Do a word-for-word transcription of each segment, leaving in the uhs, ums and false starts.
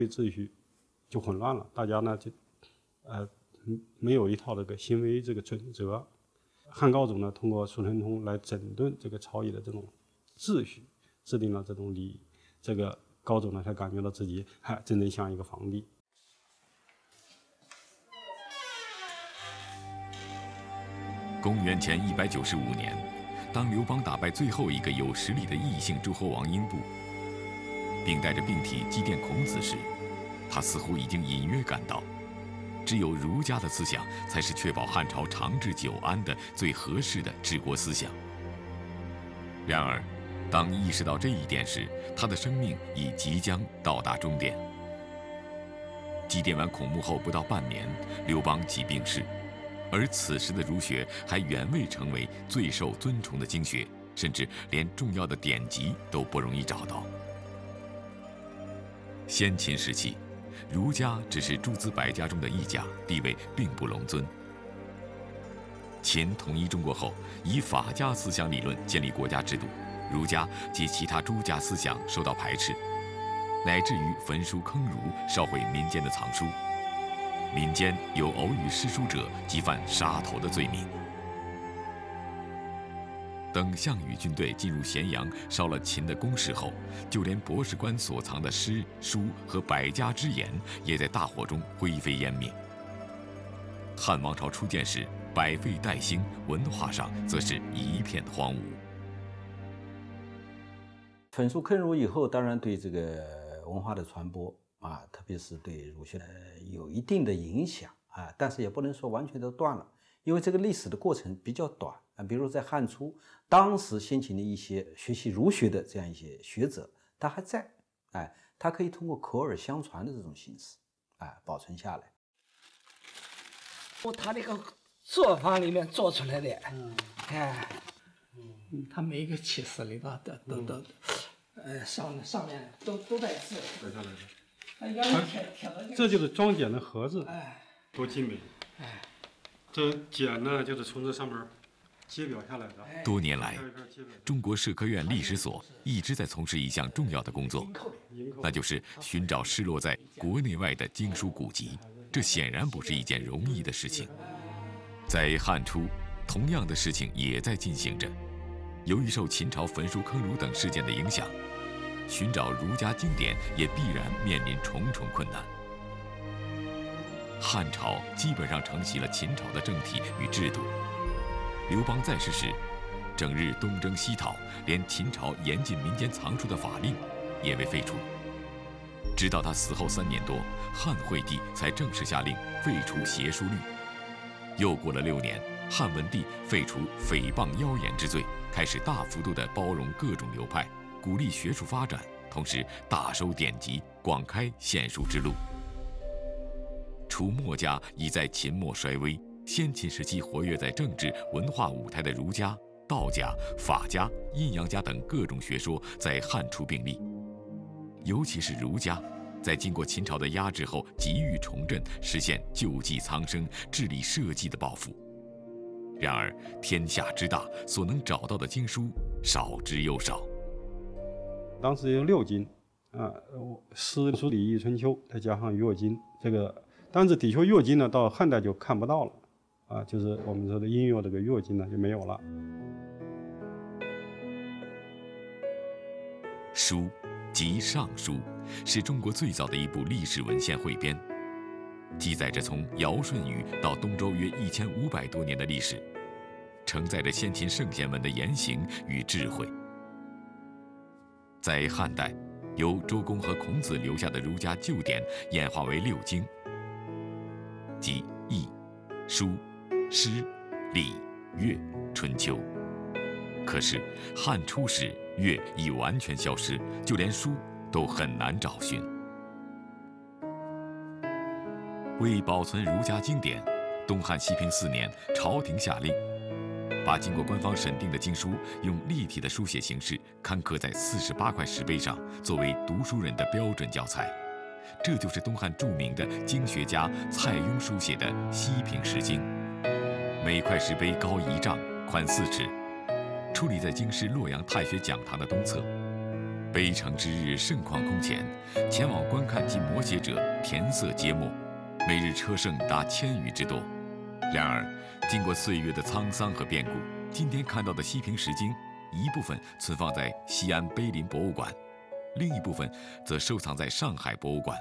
秩序就混乱了，大家呢就呃没有一套这个行为这个准则。汉高祖呢通过苏神通来整顿这个朝野的这种秩序，制定了这种礼仪，这个高祖呢才感觉到自己还真正像一个皇帝。 公元前一百九十五年，当刘邦打败最后一个有实力的异姓诸侯王英布，并带着病体祭奠孔子时，他似乎已经隐约感到，只有儒家的思想才是确保汉朝长治久安的最合适的治国思想。然而，当意识到这一点时，他的生命已即将到达终点。祭奠完孔墓后不到半年，刘邦即病逝。而此时的儒学还远未成为最受尊崇的经学，甚至连重要的典籍都不容易找到。先秦时期，儒家只是诸子百家中的一家，地位并不隆尊。秦统一中国后，以法家思想理论建立国家制度，儒家及其他诸家思想受到排斥，乃至于焚书坑儒，烧毁民间的藏书。民间有偶语诗书者，即犯杀头的罪名。等项羽军队进入咸阳，烧了秦的宫室后，就连博士官所藏的诗书和百家之言，也在大火中灰飞烟灭。汉王朝初建时，百废待兴，文化上则是一片荒芜。 焚书坑儒以后，当然对这个文化的传播啊，特别是对儒学呃有一定的影响啊，但是也不能说完全都断了，因为这个历史的过程比较短啊。比如在汉初，当时先秦的一些学习儒学的这样一些学者，他还在，哎，他可以通过口耳相传的这种形式，哎，保存下来。 他这个做法里面做出来的， 嗯， 哎， 嗯，他每一个起司里头都都都，呃，上上面都都带字， 带下来的。 他原来贴贴了这就是装简的盒子， 哎， 多精美！ 哎， 这简呢，就是从这上面揭表下来的。 多年来，中国社科院历史所一直在从事一项重要的工作，那就是寻找失落在国内外的经书古籍。这显然不是一件容易的事情。在汉初，同样的事情也在进行着。由于受秦朝焚书坑儒等事件的影响，寻找儒家经典也必然面临重重困难。汉朝基本上承袭了秦朝的政体与制度。刘邦在世时，整日东征西讨，连秦朝严禁民间藏书的法令也未废除。直到他死后三年多，汉惠帝才正式下令废除邪书律。又过了六年，汉文帝废除诽谤妖言之罪，开始大幅度地包容各种流派，鼓励学术发展，同时大收典籍，广开献书之路。除墨家已在秦末衰微，先秦时期活跃在政治文化舞台的儒家、道家、法家、阴阳家等各种学说在汉初并立。尤其是儒家，在经过秦朝的压制后，急于重振，实现救济苍生、治理社稷的抱负。然而，天下之大，所能找到的经书少之又少。 当时有六经，啊，诗、书、礼、易、春秋，再加上乐经，这个，但是的确乐经呢，到汉代就看不到了，啊，就是我们说的音乐这个乐经呢就没有了。 书即《尚书》，是中国最早的一部历史文献汇编，记载着从尧舜禹到东周约一千五百多年的历史，承载着先秦圣贤们的言行与智慧。在汉代，由周公和孔子留下的儒家旧典演化为六经，即易、书、诗、礼、乐、春秋。可是汉初时，乐已完全消失，就连书都很难找寻。为保存儒家经典，东汉西平四年，朝廷下令，把经过官方审定的经书用立体的书写形式刊刻在四十八块石碑上，作为读书人的标准教材。这就是东汉著名的经学家蔡邕书写的《西平石经》，每块石碑高一丈，宽四尺。矗立在京师洛阳太学讲堂的东侧。 北城之日盛况空前，前往观看其摹写者填色揭墨，每日车胜达千余之多。然而，经过岁月的沧桑和变故，今天看到的西平石经，一部分存放在西安碑林博物馆，另一部分则收藏在上海博物馆。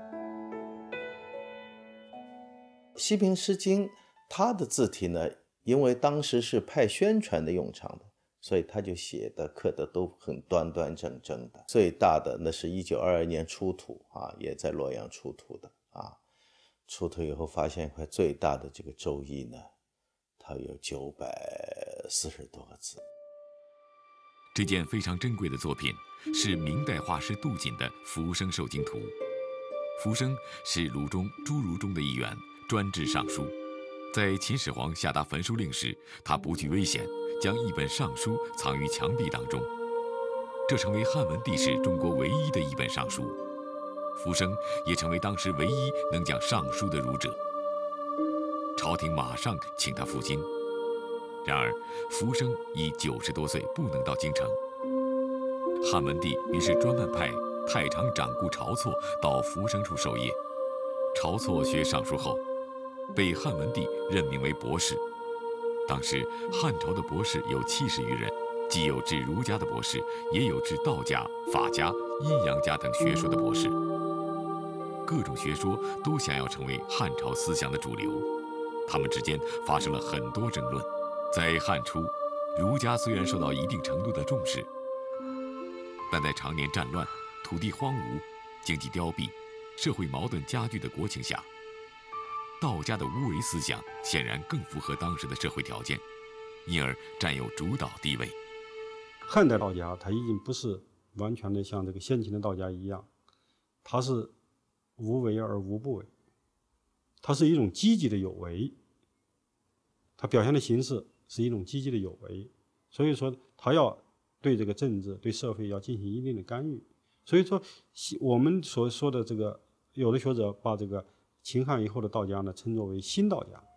西平诗经它的字体呢，因为当时是派宣传的用场的，所以他就写的刻的都很端端正正的。最大的那是一九二二年出土啊，也在洛阳出土的啊。出土以后发现一块最大的这个周易呢，它有九百四十多个字。 这件非常珍贵的作品是明代画师杜锦的《浮生受经图》。浮生是鲁中诸儒中的一员，专制尚书。在秦始皇下达焚书令时，他不惧危险，将一本尚书藏于墙壁当中，这成为汉文帝时中国唯一的一本尚书。浮生也成为当时唯一能讲尚书的儒者。朝廷马上请他赴京，然而浮生已九十多岁，不能到京城。汉文帝于是专门派太常长顾晁错到浮生处守夜。晁错学尚书后，被汉文帝任命为博士。当时汉朝的博士有七十余人，既有治儒家的博士，也有治道家、法家、阴阳家等学说的博士。各种学说都想要成为汉朝思想的主流，他们之间发生了很多争论。在汉初，儒家虽然受到一定程度的重视，但在常年战乱、土地荒芜、经济凋敝、社会矛盾加剧的国情下，道家的无为思想显然更符合当时的社会条件，因而占有主导地位。 汉代道家他已经不是完全的像这个先秦的道家一样，他是无为而无不为，它是一种积极的有为，它表现的形式是一种积极的有为，所以说他要对这个政治、对社会要进行一定的干预。所以说，我们所说的这个，有的学者把这个秦汉以后的道家呢称作为新道家。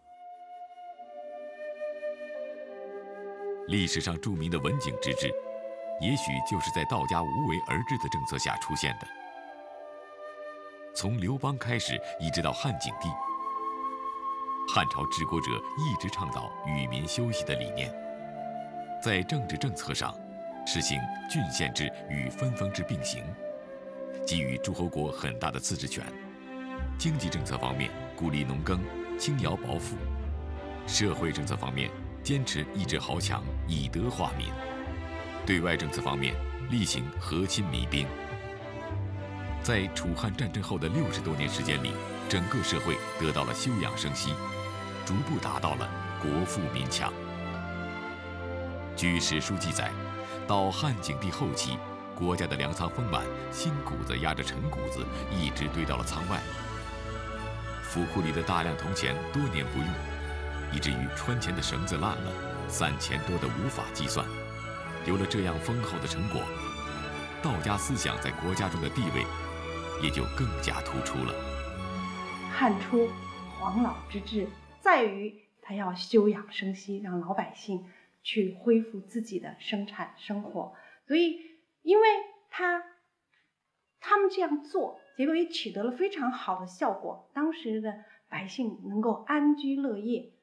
历史上著名的文景之治，也许就是在道家无为而治的政策下出现的。从刘邦开始，一直到汉景帝，汉朝治国者一直倡导与民休息的理念。在政治政策上，实行郡县制与分封制并行，给予诸侯国很大的自治权。经济政策方面，鼓励农耕，轻徭薄赋；社会政策方面，坚持抑制豪强，以德化民；对外政策方面，厉行和亲民兵。在楚汉战争后的六十多年时间里，整个社会得到了休养生息，逐步达到了国富民强。据史书记载，到汉景帝后期，国家的粮仓丰满，新谷子压着陈谷子，一直堆到了仓外。府库里的大量铜钱多年不用，以至于穿钱的绳子烂了，散钱多得无法计算。有了这样丰厚的成果，道家思想在国家中的地位也就更加突出了。 汉初黄老之治在于他要休养生息，让老百姓去恢复自己的生产生活，所以因为他他们这样做，结果也取得了非常好的效果，当时的百姓能够安居乐业。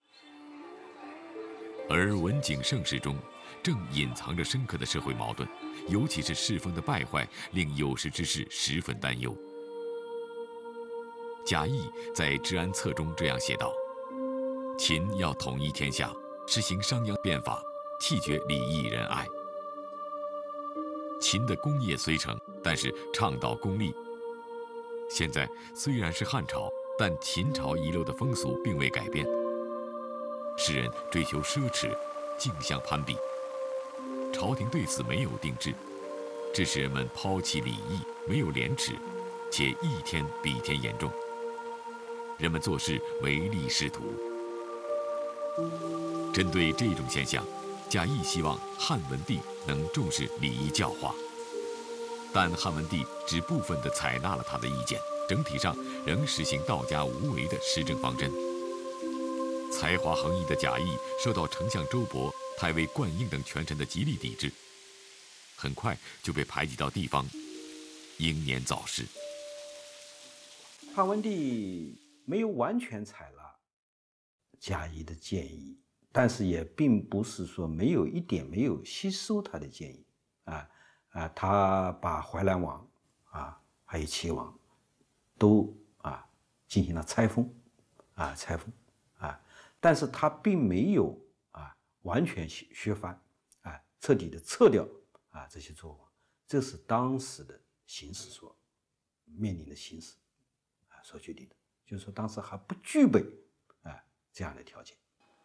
而文景盛世中正隐藏着深刻的社会矛盾，尤其是世风的败坏，令有识之士十分担忧。贾谊在《治安策》中这样写道：秦要统一天下，实行商鞅变法，弃绝礼义仁爱。秦的功业虽成，但是倡导功利。现在虽然是汉朝，但秦朝遗留的风俗并未改变。世人追求奢侈，竞相攀比，朝廷对此没有定制，致使人们抛弃礼义，没有廉耻，且一天比一天严重。人们做事唯利是图。针对这种现象，贾谊希望汉文帝能重视礼仪教化，但汉文帝只部分地采纳了他的意见，整体上仍实行道家无为的施政方针。才华横溢的贾谊受到丞相周勃、太尉灌婴等权臣的极力抵制。 很快就被排挤到地方，英年早逝。 汉文帝没有完全采纳贾谊的建议，但是也并不是说没有一点没有吸收他的建议啊啊，他把淮南王啊还有齐王都啊进行了拆封啊拆封啊，但是他并没有啊完全削藩啊，彻底的撤掉啊这些诸侯王，这是当时的形势所面临的形势啊所决定的，就是说当时还不具备啊这样的条件。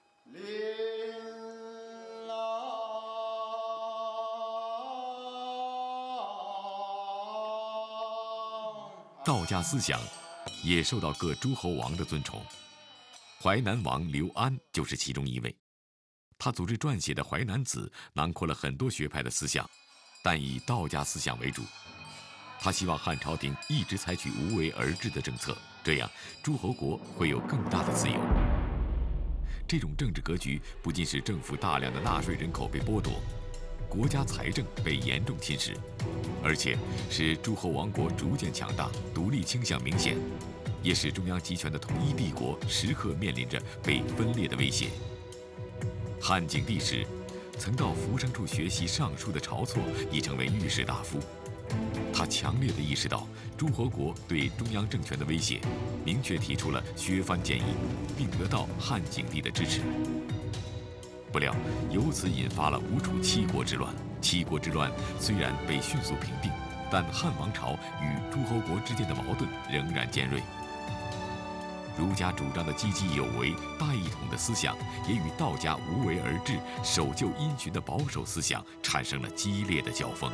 道家思想也受到各诸侯王的尊崇，淮南王刘安就是其中一位。他组织撰写的《淮南子》囊括了很多学派的思想，但以道家思想为主。他希望汉朝廷一直采取无为而治的政策，这样诸侯国会有更大的自由。这种政治格局不仅使政府大量的纳税人口被剥夺，国家财政被严重侵蚀，而且使诸侯王国逐渐强大，独立倾向明显，也使中央集权的统一帝国时刻面临着被分裂的威胁。汉景帝时，曾到扶生处学习尚书的晁错已成为御史大夫，他强烈地意识到诸侯国对中央政权的威胁，明确提出了削藩建议，并得到汉景帝的支持。不料，由此引发了吴楚七国之乱。七国之乱虽然被迅速平定，但汉王朝与诸侯国之间的矛盾仍然尖锐。儒家主张的积极有为、大一统的思想，也与道家无为而治、守旧因循的保守思想产生了激烈的交锋。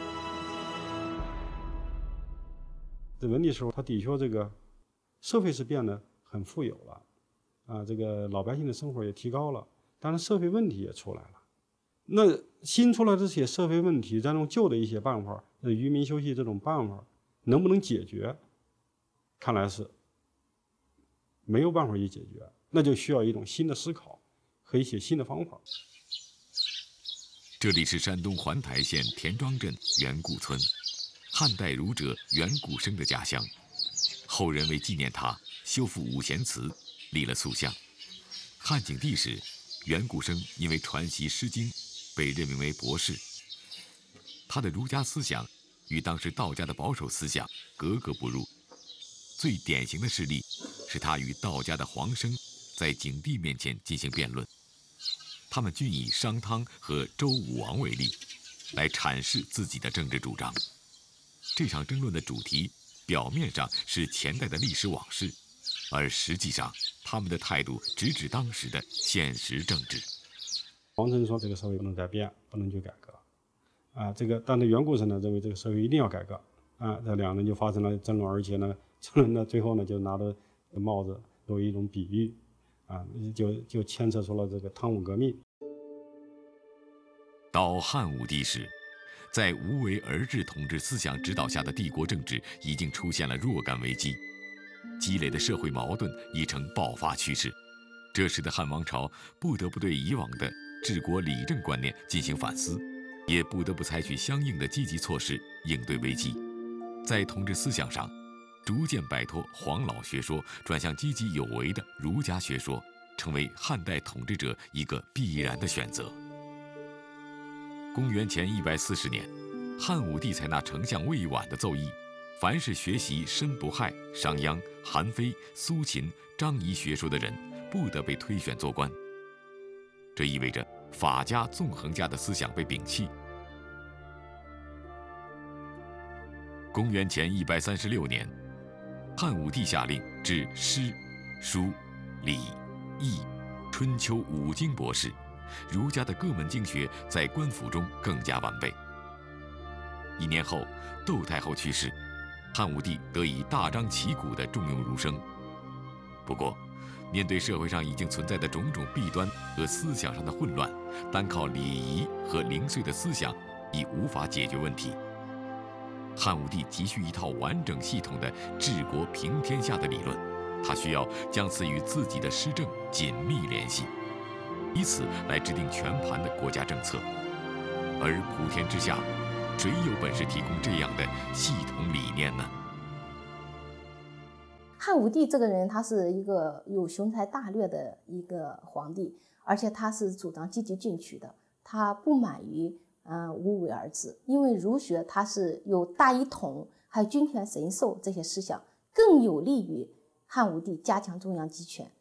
在文帝时候，他的确这个社会是变得很富有了，啊，这个老百姓的生活也提高了，当然社会问题也出来了。那新出来这些社会问题，咱用旧的一些办法，愚民休息这种办法，能不能解决？看来是没有办法去解决，那就需要一种新的思考和一些新的方法。 这里是山东环台县田庄镇袁固村，汉代儒者袁固生的家乡。后人为纪念他，修复五贤祠，立了塑像。汉景帝时，袁固生因为传习《诗经》，被任命为博士。他的儒家思想与当时道家的保守思想格格不入。最典型的事例是他与道家的黄生在景帝面前进行辩论，他们均以商汤和周武王为例，来阐释自己的政治主张。这场争论的主题表面上是前代的历史往事，而实际上他们的态度直指当时的现实政治。 黄生说这个社会不能改变，不能去改革，啊，这个但是袁固生呢认为这个社会一定要改革，啊，这两人就发生了争论，而且呢，争论呢最后呢就拿着帽子作为一种比喻，啊，就就牵扯出了这个汤武革命。 到汉武帝时，在无为而治统治思想指导下的帝国政治已经出现了若干危机，积累的社会矛盾已呈爆发趋势。这使得汉王朝不得不对以往的治国理政观念进行反思，也不得不采取相应的积极措施应对危机。在统治思想上，逐渐摆脱黄老学说，转向积极有为的儒家学说，成为汉代统治者一个必然的选择。公元前一百四十年，汉武帝采纳丞相魏婉的奏议，凡是学习申不害、商鞅、韩非、苏秦、张仪学说的人，不得被推选做官。这意味着法家、纵横家的思想被摒弃。公元前一百三十六年，汉武帝下令置诗、书、礼、易、春秋五经博士，儒家的各门经学在官府中更加完备。一年后，窦太后去世，汉武帝得以大张旗鼓地重用儒生。不过，面对社会上已经存在的种种弊端和思想上的混乱，单靠礼仪和零碎的思想已无法解决问题。汉武帝急需一套完整系统的治国平天下的理论，他需要将此与自己的施政紧密联系，以此来制定全盘的国家政策。而普天之下， 谁有本事提供这样的系统理念呢？ 汉武帝这个人，他是一个有雄才大略的一个皇帝，而且他是主张积极进取的，他不满于呃无为而治，因为儒学它是有大一统，还有君权神授这些思想，更有利于汉武帝加强中央集权。